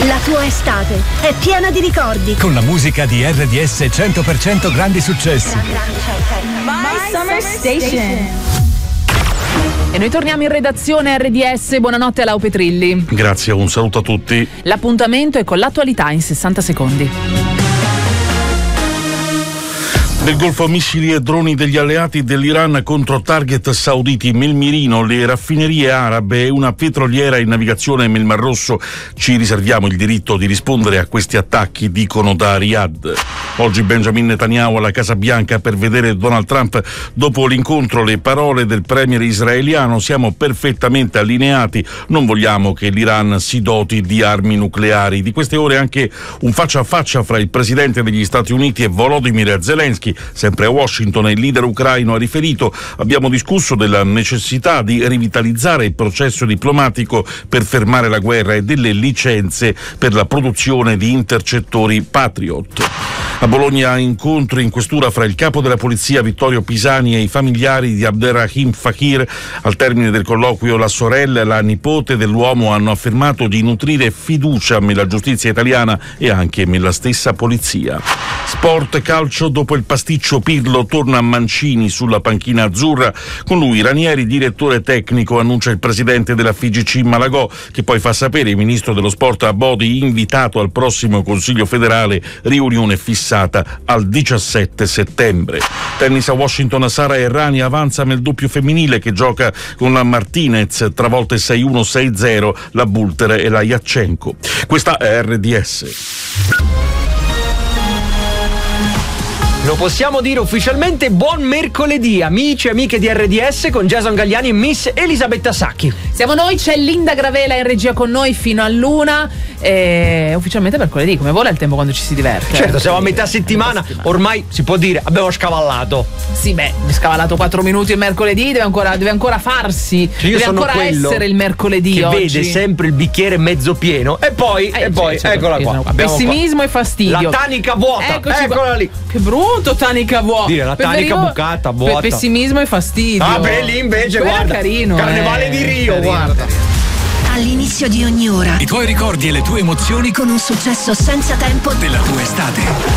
La tua estate è piena di ricordi. Con la musica di RDS 100% grandi successi. My Summer Station. E noi torniamo in redazione RDS. Buonanotte a Lau Petrilli. Grazie, un saluto a tutti. L'appuntamento è con l'attualità in 60 secondi. Del Golfo, missili e droni degli alleati dell'Iran contro target sauditi nel mirino, le raffinerie arabe e una petroliera in navigazione nel Mar Rosso. Ci riserviamo il diritto di rispondere a questi attacchi, dicono da Riyadh. Oggi Benjamin Netanyahu alla Casa Bianca per vedere Donald Trump. Dopo l'incontro, le parole del premier israeliano: siamo perfettamente allineati, non vogliamo che l'Iran si doti di armi nucleari. Di queste ore anche un faccia a faccia fra il presidente degli Stati Uniti e Volodymyr Zelensky. Sempre a Washington il leader ucraino ha riferito: abbiamo discusso della necessità di rivitalizzare il processo diplomatico per fermare la guerra e delle licenze per la produzione di intercettori Patriot. A Bologna incontro in questura fra il capo della polizia Vittorio Pisani e i familiari di Abderrahim Fakir. Al termine del colloquio la sorella e la nipote dell'uomo hanno affermato di nutrire fiducia nella giustizia italiana e anche nella stessa polizia. Sport, calcio, dopo il pasticcio Pirlo torna a Mancini sulla panchina azzurra. Con lui Ranieri, direttore tecnico, annuncia il presidente della FIGC Malagò, che poi fa sapere il ministro dello sport Abodi, invitato al prossimo Consiglio federale, riunione fissata al 17 settembre. Tennis a Washington, Sara Errani avanza nel doppio femminile che gioca con la Martinez, travolta 6-1, 6-0, la Bulter e la Yatchenko. Questa è RDS. Lo possiamo dire ufficialmente: buon mercoledì, amici e amiche di RDS, con Jason Galliani e Miss Elisabetta Sacchi. Siamo noi, c'è Linda Gravela in regia con noi fino all'una. Ufficialmente mercoledì, come vola il tempo quando ci si diverte. Certo, siamo a metà settimana, ormai si può dire abbiamo scavallato. Sì, scavallato 4 minuti il mercoledì, deve ancora farsi. Cioè, io deve sono ancora essere il mercoledì che oggi. Vede sempre il bicchiere mezzo pieno e poi eccola qua. Pessimismo e fastidio. La tanica vuota. Eccoci eccola qua. Che brutto tanica vuota. Dire la tanica bucata, vuota. Pessimismo e fastidio. Ah, beh, lì invece quello guarda, carino, Carnevale di Rio, carino, guarda. All'inizio di ogni ora I tuoi ricordi e le tue emozioni con un successo senza tempo della tua estate.